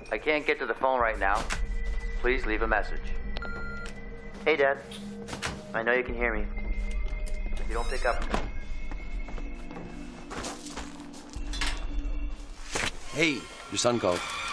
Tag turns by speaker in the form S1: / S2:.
S1: I can't get to the phone right now. Please leave a message. Hey, Dad. I know you can hear me. If you don't pick up...
S2: Hey, your son called.